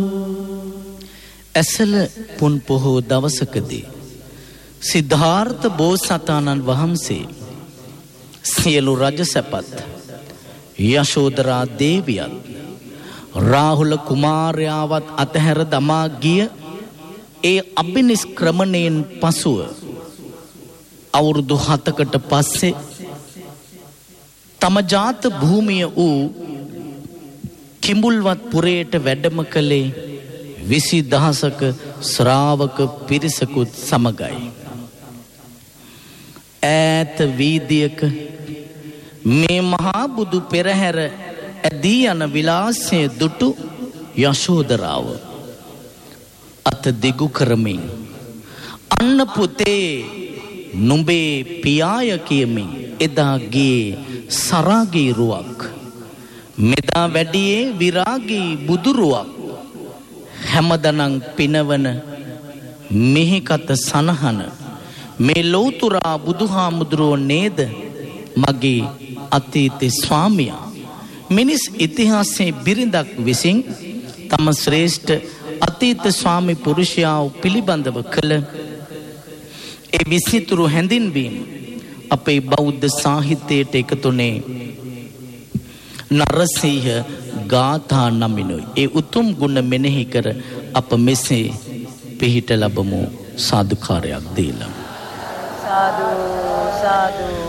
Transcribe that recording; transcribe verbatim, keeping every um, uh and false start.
ඇසල පුන් පොහෝ දවසකදී සිද්ධාර්ථ බෝසතාණන් වහන්සේ සියලු රජ සැපත් යශෝදරා දේවියත් රාහුල කුමාරයාවත් අතහැර දමා ගිය ඒ අභිනිෂ්ක්‍රමණයෙන් පසුව අවුරුදු හතකට පස්සේ තම ජාත භූමිය වූ කිඹුල්වත් පුරයට වැඩම කළේ විසි දහසක ශ්‍රාවක පිරිසකුත් සමගයි. ඈත වීදියක මේ මහා බුදු පෙරහැර ඇදී යන විලාසය දුටු යශෝදරාව අත දිගු කරමින් අන්න පුතේ නුඹේ පියාය කියමින් එදා ගියේ සරාගී රුවක් මෙදා වැඩියේ විරාගී බුදුරුවක් හැමදනං පිනවන මෙහිකත සනහන මේ ලෞතුරා බුදුහාමුදුරුවෝ නේද මගේ අතීත ස්වාමියා. මිනිස් ඉතිහාසයේ බිරිඳක් විසින් තම ශ්‍රේෂ්ඨ අතීත ස්වාමි පුරුෂයා පිළිබඳව කළ ඒ විසිතුරු හැඳින්වීම අපේ බෞද්ධ සාහිත්‍යයට එකතුනේ නරසිංහ ගාථා නමිනුයි. ඒ උතුම් ගුණ මෙනෙහි කර අප මෙසේ පිහිට ලැබමු. සාදුකාරයක් දීලා. සාදු සාදු